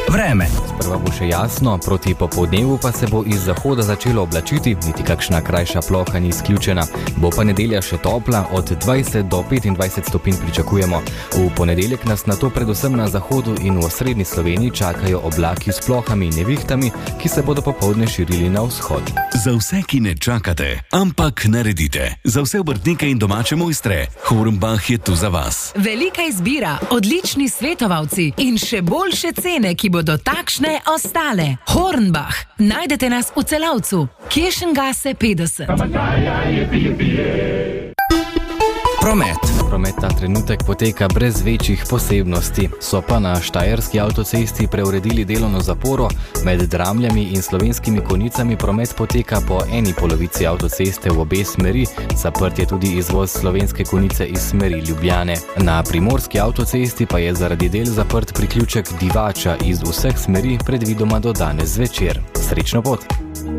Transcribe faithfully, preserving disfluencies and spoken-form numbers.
Vreme. Sprva bo še jasno, proti popoldnevu pa se bo iz zahoda začelo oblačiti, niti kakšna krajša ploha ni izključena. Bo pa nedelja še topla, od dvajset do petindvajset stopinj pričakujemo. V ponedeljek nas nato predvsem na zahodu in v osrednji Sloveniji čakajo oblaki s plohami in nevihtami, ki se bodo popoldne širili na vzhod. Za vse, ki ne čakate, ampak naredite. Za vse obrtnike in domače mojstre, Hornbach je tu za vas. Velika izbira, odlični svetovalci in še boljše cene, ki bodo takšne ostale. Hornbach. Najdete nas v Celavcu. Kiršengase petdeset. Promet. Promet ta trenutek poteka brez večjih posebnosti. So pa na Štajerski avtocesti preuredili delovno zaporo, med Dramljami in Slovenskimi Konjicami promet poteka po eni polovici avtoceste v obe smeri, zaprt je tudi izvoz Slovenske Konjice iz smeri Ljubljane. Na Primorski avtocesti pa je zaradi del zaprt priključek Divača iz vseh smeri predvidoma do danes zvečer. Srečno pot!